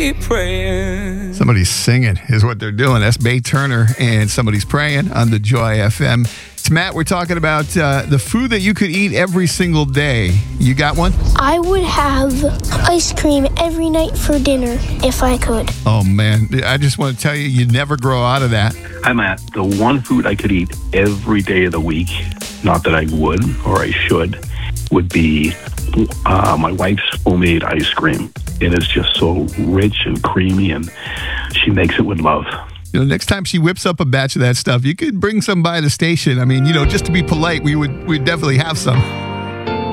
be praying. Somebody's singing is what they're doing. That's Bay Turner and Somebody's Praying on the Joy FM. It's Matt. We're talking about the food that you could eat every single day. You got one? I would have ice cream every night for dinner if I could. Oh, man. I just want to tell you, you never grow out of that. Hi, Matt. The one food I could eat every day of the week, not that I would or I should, would be my wife's homemade ice cream. It is just so rich and creamy, and she makes it with love. Next time she whips up a batch of that stuff, you could bring some by the station. I mean, just to be polite, we'd definitely have some.